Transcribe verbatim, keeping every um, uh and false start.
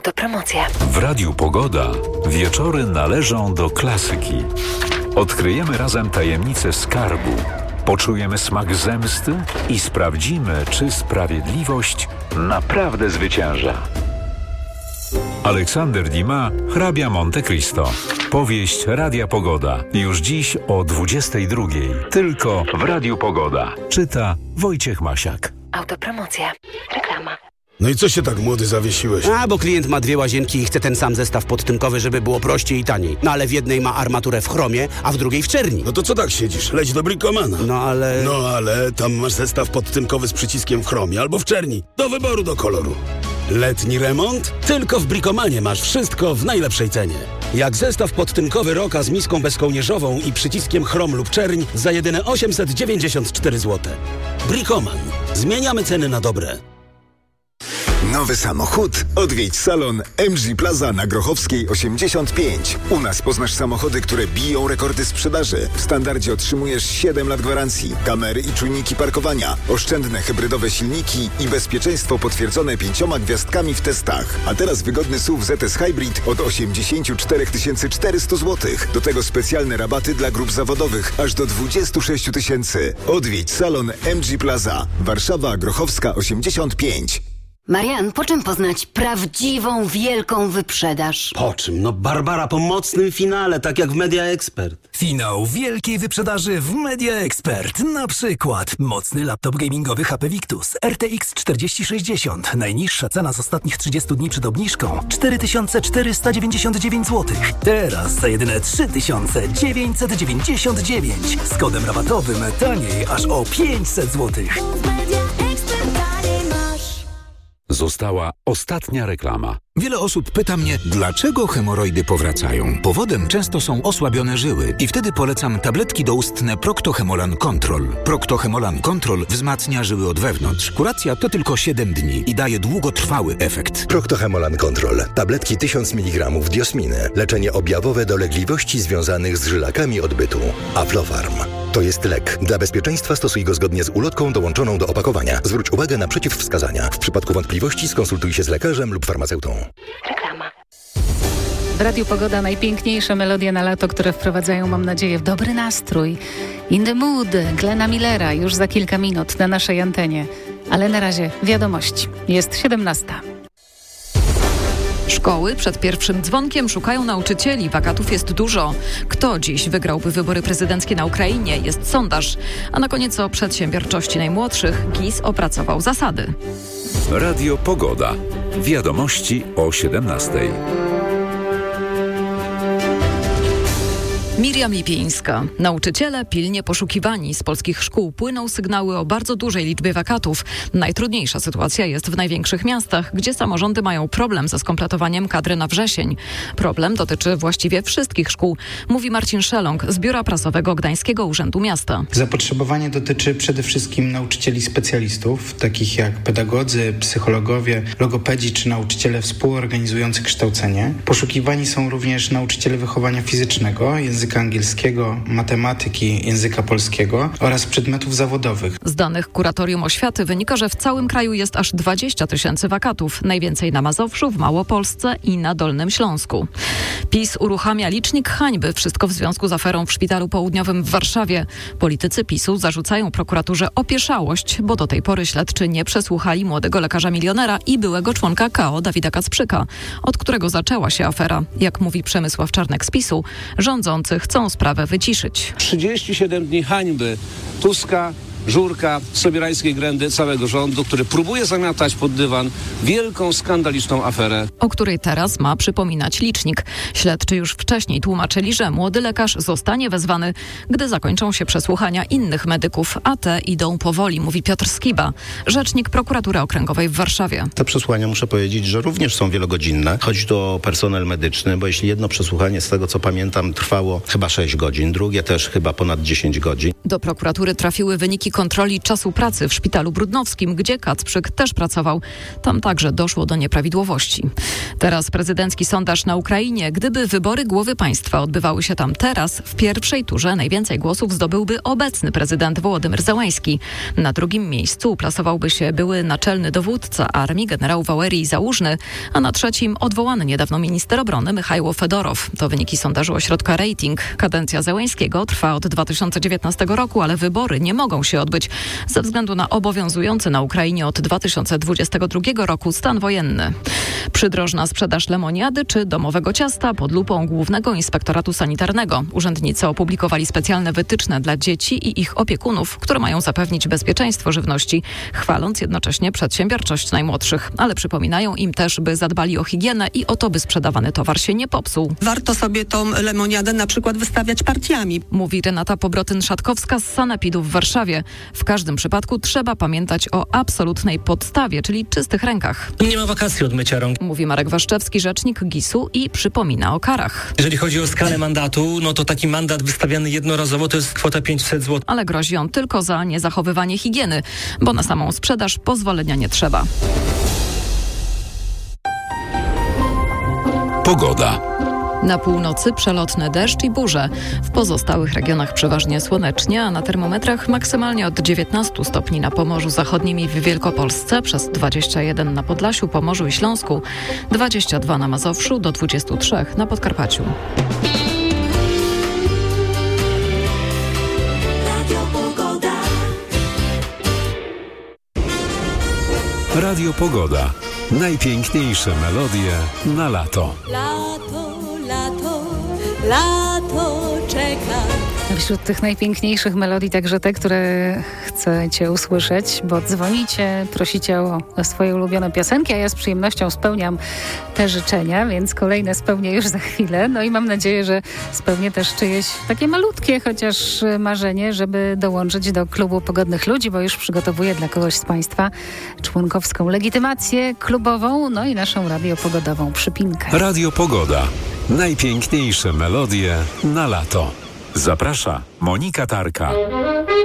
Autopromocja. W Radiu Pogoda wieczory należą do klasyki. Odkryjemy razem tajemnicę skarbu, poczujemy smak zemsty i sprawdzimy, czy sprawiedliwość naprawdę zwycięża. Aleksander Dumas, hrabia Monte Cristo. Powieść Radia Pogoda. Już dziś o dwudziestej drugiej. Tylko w Radiu Pogoda. Czyta Wojciech Masiak. Autopromocja. Reklama. No i co się tak młody zawiesiłeś? A, bo klient ma dwie łazienki i chce ten sam zestaw podtynkowy, żeby było prościej i taniej. No ale w jednej ma armaturę w chromie, a w drugiej w czerni. No to co tak siedzisz? Leć do Bricomana. No ale... No ale tam masz zestaw podtynkowy z przyciskiem w chromie albo w czerni. Do wyboru, do koloru. Letni remont? Tylko w Bricomanie masz wszystko w najlepszej cenie. Jak zestaw podtynkowy Roka z miską bezkołnierzową i przyciskiem chrom lub czerń za jedyne osiemset dziewięćdziesiąt cztery złote. Bricoman. Zmieniamy ceny na dobre. Nowy samochód? Odwiedź salon M G Plaza na Grochowskiej osiemdziesiąt pięć. U nas poznasz samochody, które biją rekordy sprzedaży. W standardzie otrzymujesz siedem lat gwarancji, kamery i czujniki parkowania, oszczędne hybrydowe silniki i bezpieczeństwo potwierdzone pięcioma gwiazdkami w testach. A teraz wygodny S U V Z S Hybrid od osiemdziesiąt cztery tysiące czterysta złotych. Do tego specjalne rabaty dla grup zawodowych aż do dwadzieścia sześć tysięcy. Odwiedź salon M G Plaza. Warszawa, Grochowska osiemdziesiąt pięć. Marian, po czym poznać prawdziwą, wielką wyprzedaż? Po czym? No Barbara po mocnym finale, tak jak w Media Expert. Finał wielkiej wyprzedaży w Media Expert. Na przykład mocny laptop gamingowy H P Victus R T X czterdzieści sześćdziesiąt. Najniższa cena z ostatnich trzydziestu dni przed obniżką cztery tysiące czterysta dziewięćdziesiąt dziewięć złotych. Teraz za jedyne trzy tysiące dziewięćset dziewięćdziesiąt dziewięć. Z kodem rabatowym taniej aż o pięćset złotych. Została ostatnia reklama. Wiele osób pyta mnie, dlaczego hemoroidy powracają. Powodem często są osłabione żyły i wtedy polecam tabletki doustne Procto-Hemolan Control. Procto-Hemolan Control wzmacnia żyły od wewnątrz. Kuracja to tylko siedem dni i daje długotrwały efekt. Procto-Hemolan Control. Tabletki tysiąc miligramów diosminy. Leczenie objawowe dolegliwości związanych z żylakami odbytu. Aflofarm. To jest lek. Dla bezpieczeństwa stosuj go zgodnie z ulotką dołączoną do opakowania. Zwróć uwagę na przeciwwskazania. W przypadku wątpliwości skonsultuj się z lekarzem lub farmaceutą. Reklama. W Radiu Pogoda najpiękniejsze melodie na lato, które wprowadzają, mam nadzieję, w dobry nastrój. In the Mood, Glena Millera, już za kilka minut na naszej antenie. Ale na razie wiadomości. Jest siedemnasta. Szkoły przed pierwszym dzwonkiem szukają nauczycieli. Wakatów jest dużo. Kto dziś wygrałby wybory prezydenckie na Ukrainie? Jest sondaż. A na koniec o przedsiębiorczości najmłodszych. G I S opracował zasady. Radio Pogoda. Wiadomości o siedemnastej. Miriam Lipińska. Nauczyciele pilnie poszukiwani. Z polskich szkół płyną sygnały o bardzo dużej liczbie wakatów. Najtrudniejsza sytuacja jest w największych miastach, gdzie samorządy mają problem ze skompletowaniem kadry na wrzesień. Problem dotyczy właściwie wszystkich szkół, mówi Marcin Szeląg z Biura Prasowego Gdańskiego Urzędu Miasta. Zapotrzebowanie dotyczy przede wszystkim nauczycieli specjalistów, takich jak pedagodzy, psychologowie, logopedzi czy nauczyciele współorganizujący kształcenie. Poszukiwani są również nauczyciele wychowania fizycznego, języka angielskiego, matematyki, języka polskiego oraz przedmiotów zawodowych. Z danych Kuratorium Oświaty wynika, że w całym kraju jest aż dwadzieścia tysięcy wakatów. Najwięcej na Mazowszu, w Małopolsce i na Dolnym Śląsku. PiS uruchamia licznik hańby. Wszystko w związku z aferą w Szpitalu Południowym w Warszawie. Politycy PiSu zarzucają prokuraturze opieszałość, bo do tej pory śledczy nie przesłuchali młodego lekarza milionera i byłego członka K O Dawida Kacprzyka, od którego zaczęła się afera. Jak mówi Przemysław Czarnek z PiSu, rządzący chcą sprawę wyciszyć. trzydzieści siedem dni hańby Tuska, Żurka, Sobierajskiej Grędy, całego rządu, który próbuje zamiatać pod dywan wielką, skandaliczną aferę, o której teraz ma przypominać licznik. Śledczy już wcześniej tłumaczyli, że młody lekarz zostanie wezwany, gdy zakończą się przesłuchania innych medyków, a te idą powoli, mówi Piotr Skiba, rzecznik Prokuratury Okręgowej w Warszawie. Te przesłuchania, muszę powiedzieć, że również są wielogodzinne. Chodzi tu o personel medyczny, bo jeśli jedno przesłuchanie, z tego co pamiętam, trwało chyba sześć godzin, drugie też chyba ponad dziesięć godzin. Do prokuratury trafiły wyniki kontroli czasu pracy w Szpitalu Brudnowskim, gdzie Kacprzyk też pracował. Tam także doszło do nieprawidłowości. Teraz prezydencki sondaż na Ukrainie. Gdyby wybory głowy państwa odbywały się tam teraz, w pierwszej turze najwięcej głosów zdobyłby obecny prezydent Wołodymyr Zełański. Na drugim miejscu uplasowałby się były naczelny dowódca armii generał Wałerij Załużny, a na trzecim odwołany niedawno minister obrony Michajło Fedorow. To wyniki sondażu ośrodka Rating. Kadencja Zełańskiego trwa od dwa tysiące dziewiętnastego roku, ale wybory nie mogą się odbyć ze względu na obowiązujący na Ukrainie od dwa tysiące dwudziestego drugiego roku stan wojenny. Przydrożna sprzedaż lemoniady czy domowego ciasta pod lupą Głównego Inspektoratu Sanitarnego. Urzędnicy opublikowali specjalne wytyczne dla dzieci i ich opiekunów, które mają zapewnić bezpieczeństwo żywności, chwaląc jednocześnie przedsiębiorczość najmłodszych. Ale przypominają im też, by zadbali o higienę i o to, by sprzedawany towar się nie popsuł. Warto sobie tą lemoniadę na przykład wystawiać partiami. Mówi Renata Pobrotyn-Szatkowska z Sanepidu w Warszawie. W każdym przypadku trzeba pamiętać o absolutnej podstawie, czyli czystych rękach. Nie ma wakacji od mycia rąk. Mówi Marek Waszczewski, rzecznik gisu i przypomina o karach. Jeżeli chodzi o skalę mandatu, no to taki mandat wystawiany jednorazowo to jest kwota pięćset złotych. Ale grozi on tylko za niezachowywanie higieny, bo na samą sprzedaż pozwolenia nie trzeba. Pogoda. Na północy przelotne deszcz i burze. W pozostałych regionach przeważnie słonecznie, a na termometrach maksymalnie od dziewiętnastu stopni na Pomorzu Zachodnim i w Wielkopolsce, przez dwadzieścia jeden na Podlasiu, Pomorzu i Śląsku, dwadzieścia dwa na Mazowszu, do dwudziestu trzech na Podkarpaciu. Radio Pogoda. Najpiękniejsze melodie na lato. Lato, lato, lato czeka. Wśród tych najpiękniejszych melodii także te, które chcecie usłyszeć, bo dzwonicie, prosicie o, o swoje ulubione piosenki, a ja z przyjemnością spełniam te życzenia, więc kolejne spełnię już za chwilę. No i mam nadzieję, że spełnię też czyjeś takie malutkie chociaż marzenie, żeby dołączyć do klubu Pogodnych Ludzi, bo już przygotowuję dla kogoś z Państwa członkowską legitymację klubową, no i naszą radiopogodową przypinkę. Radio Pogoda. Najpiękniejsze melodie na lato. Zaprasza Monika Tarka.